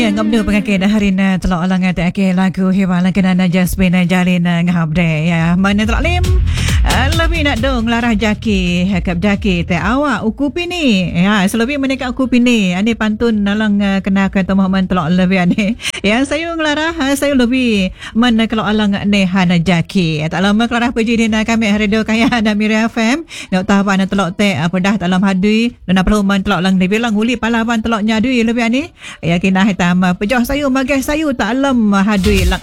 Ya, ngabdu pengakai dah hari na telok lang ate ake lagu hewan lang kena Jasmine jalin ngahabde ya. Mana telok lim lebih nak dong larah jaki hakap jaki te awak ukupi ni. Ya, selebih menika ukupi ni. Ani pantun nalang kena ke Muhammad telok lebih ani. Ya, saya ngelarah saya lebih mana kalau alang ne hana jaki. Tak lama kelarah puji dina kami radio kaya ada Mira FM. Nak tahu apa telok te apa dah dalam hadui dan perlu man telok lang dibilang uli palawan telok nyadui lebih ani. Ya kena hitam pejah sayu magah sayu tak alam hadui lang